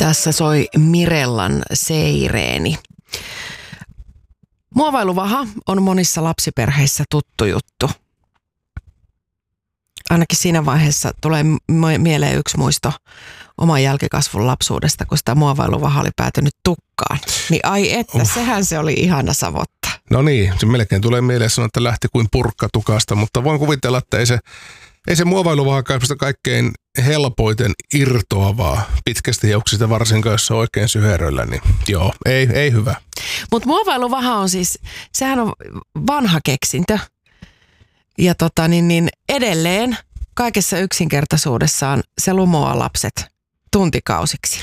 Tässä soi Mirellan Seireeni. Muovailuvaha on monissa lapsiperheissä tuttu juttu. Ainakin siinä vaiheessa tulee mieleen yksi muisto oman jälkikasvun lapsuudesta, kun sitä muovailuvaha oli päätynyt tukkaan. Niin ai että, sehän se oli ihana savotta. No niin, se melkein tulee mieleen sanoa, että lähti kuin purkka tukasta, mutta voin kuvitella, että ei se muovailuvaha kaikkein helpoiten irtoavaa pitkästä hiuksista, varsinkaan jos se on oikein syheröllä, niin joo, ei hyvä. Mutta muovailuvaha on siis, sehän on vanha keksintö ja edelleen kaikessa yksinkertaisuudessaan se lumoaa lapset tuntikausiksi.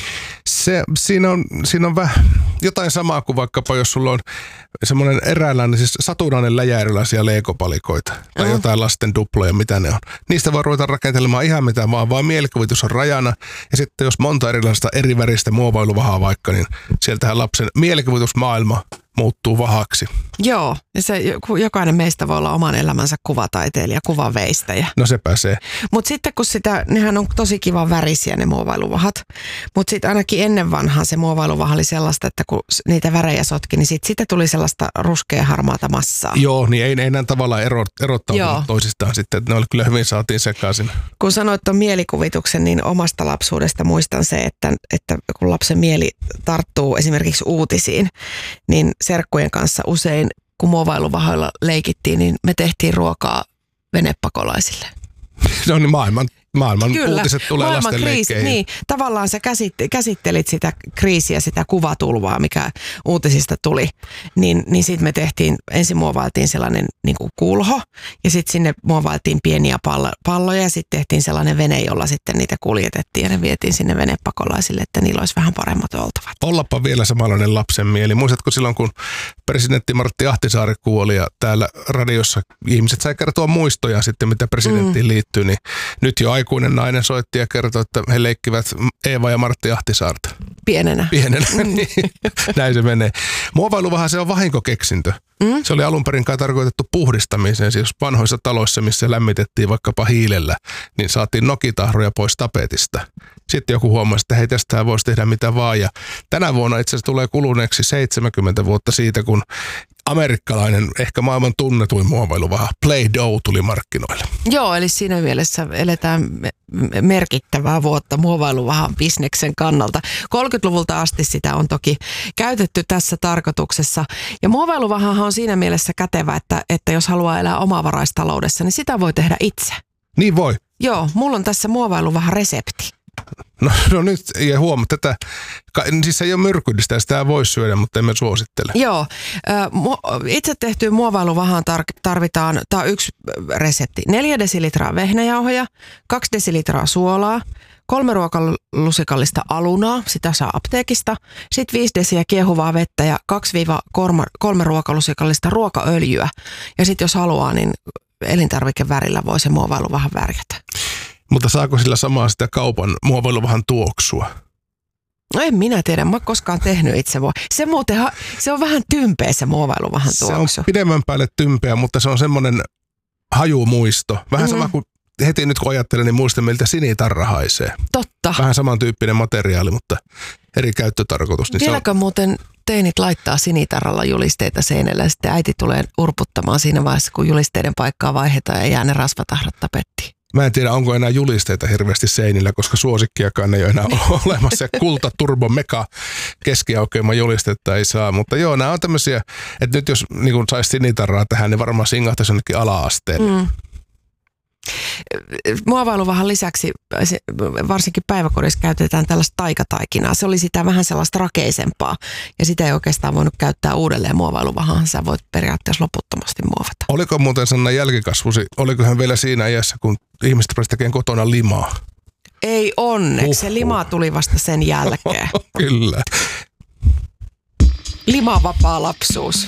Siinä on vähän jotain samaa kuin vaikkapa jos sulla on semmoinen eräänlainen, siis satunnainen läjä erilaisia leikopalikoita tai jotain lasten duploja, mitä ne on. Niistä voi ruveta rakentelemaan ihan mitä vaan mielikuvitus on rajana. Ja sitten jos monta erilaista eri väristä muovailuvahaa vaikka, niin sieltähän lapsen mielikuvitusmaailma muuttuu vahaksi. Joo, ja se, jokainen meistä voi olla oman elämänsä kuvataiteilija, kuvaveistäjä. No se pääsee. Mutta sitten kun nehän on tosi kivan värisiä ne muovailuvahat, mutta sitten ainakin ennen vanhaa se muovailuvaha oli sellaista, että kun niitä värejä sotki, niin siitä tuli sellaista ruskea harmaata massaa. Joo, niin ei enää tavallaan erottautunut toisistaan sitten, että ne oli kyllä hyvin saatiin sekaisin. Kun sanoit tuon mielikuvituksen, niin omasta lapsuudesta muistan se, että kun lapsen mieli tarttuu esimerkiksi uutisiin, niin serkkujen kanssa usein, kun muovailuvahoilla leikittiin, niin me tehtiin ruokaa venepakolaisille. No niin, maailman kyllä, uutiset tulee lasten leikkeihin. Niin, tavallaan sä käsittelit sitä kriisiä, sitä kuvatulvaa, mikä uutisista tuli. Niin sitten me ensin muovailtiin sellainen niin kuin kulho ja sitten sinne muovailtiin pieniä palloja ja sitten tehtiin sellainen vene, jolla sitten niitä kuljetettiin ja ne vietiin sinne venepakolaisille, että niillä olisi vähän paremmat oltavat. Ollapa vielä samanlainen lapsen mieli. Muistatko silloin, kun presidentti Martti Ahtisaari kuoli ja täällä radiossa ihmiset sai kertoa muistoja sitten, mitä presidenttiin liittyy, niin nyt jo aikuinen nainen soitti ja kertoi, että he leikkivät Eeva ja Martti Ahtisaarta. Pienenä. Näin se menee. Muovailuvaha se on vahinkokeksintö. Se oli alun perin tarkoitettu puhdistamiseen, siis vanhoissa taloissa, missä lämmitettiin vaikkapa hiilellä, niin saatiin nokitahroja pois tapetista. Sitten joku huomasi, että hei, tästä voisi tehdä mitä vaan. Ja tänä vuonna itse asiassa tulee kuluneeksi 70 vuotta siitä, kun amerikkalainen, ehkä maailman tunnetuin muovailuvaha Play-Doh tuli markkinoille. Joo, eli siinä mielessä eletään merkittävää vuotta muovailuvahan bisneksen kannalta. 30-luvulta asti sitä on toki käytetty tässä tarkoituksessa. Ja muovailuvahahan on siinä mielessä kätevä, että jos haluaa elää omavaraistaloudessa, niin sitä voi tehdä itse. Niin voi. Joo, mulla on tässä muovailuvahan resepti. No nyt, ja huomaa tätä, siis se ei ole myrkyllistä, sitä voi syödä, mutta emme suosittele. Joo, itse tehtyyn muovailuvahaan tarvitaan, tämä on yksi resepti, 4 desilitraa vehnäjauhoja, 2 desilitraa suolaa, 3 ruokalusikallista alunaa, sitä saa apteekista, sitten 5 desiä kiehuvaa vettä ja 2-3 ruokalusikallista ruokaöljyä. Ja sitten jos haluaa, niin elintarvikevärillä voi se muovailuvahan värjätä. Mutta saako sillä samaa sitä kaupan muovailuvahan tuoksua? No en minä tiedä, mä oon koskaan tehnyt itse. Se on vähän tympeä se muovailuvahan tuoksu. Se on pidemmän päälle tympeä, mutta se on semmoinen hajumuisto. Vähän sama kuin heti nyt kun ajattelen, niin muistan miltä sinitarra haisee. Totta. Vähän samantyyppinen materiaali, mutta eri käyttötarkoitus. Niin vieläkö muuten teinit laittaa sinitarralla julisteita seinällä ja sitten äiti tulee urputtamaan siinä vaiheessa, kun julisteiden paikkaa vaihdetaan ja jää ne rasvatahrat tapettiin? Mä en tiedä, onko enää julisteita hirveästi seinillä, koska suosikkiakaan ei ole enää olemassa. Ja kulta, turbo, mega, keskiaukeama julistetta ei saa. Mutta joo, nämä on tämmöisiä, että nyt jos niin saisi sinitarraa tähän, niin varmaan singahtaisi jonnekin ala-asteelle. Muovailuvahan lisäksi varsinkin päiväkodissa käytetään tällaista taikataikinaa. Se oli sitä vähän sellaista rakeisempaa ja sitä ei oikeastaan voinut käyttää uudelleen muovailuvahaan. Sä voit periaatteessa loputtomasti muovata. Oliko muuten Sanna jälkikasvusi, oliko hän vielä siinä iässä, kun ihmiset pääsivät tekemään kotona limaa? Ei onneksi, se lima tuli vasta sen jälkeen. Kyllä. Limavapaa lapsuus.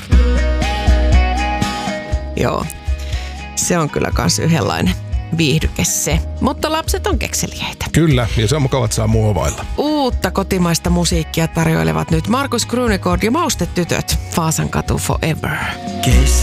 Joo, se on kyllä kans yhdenlainen viihdyke se. Mutta lapset on kekseliäitä. Kyllä, ja se on mukava, että saa muovailla. Uutta kotimaista musiikkia tarjoilevat nyt Markus Krunegård ja Maustetytöt. Vaasan katu forever.